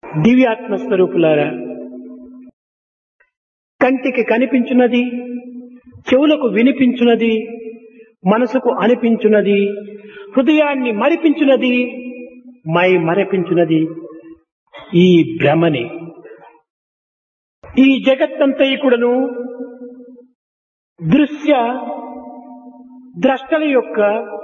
దివ్యాత్మ స్వరూపులారా, కంటికి కనిపించున్నది, చెవులకు వినిపించున్నది, మనసుకు అనిపించున్నది, హృదయాన్ని మరిపించున్నది, మరపించున్నది ఈ భ్రమనే. ఈ జగత్తంతయుకుడను దృశ్య ద్రష్టల యొక్క